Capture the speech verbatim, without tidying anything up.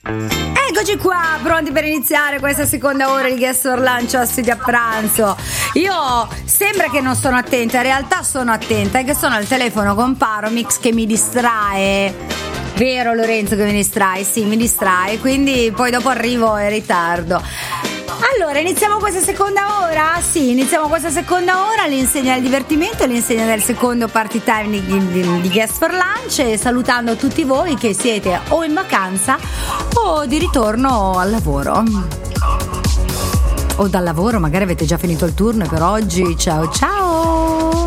Eccoci qua, pronti per iniziare questa seconda ora di Guest for Lunch a Studio a Pranzo. Io sembra che non sono attenta, in realtà sono attenta, è che sono al telefono con Paromix che mi distrae. Vero Lorenzo che mi distrae? Sì, mi distrae, quindi poi dopo arrivo in ritardo. Allora, iniziamo questa seconda ora? Sì, iniziamo questa seconda ora all'insegna del divertimento, all'insegna del secondo party time di, di, di Guest for Lunch, e salutando tutti voi che siete o in vacanza o di ritorno al lavoro. O dal lavoro, magari avete già finito il turno per oggi. Ciao ciao!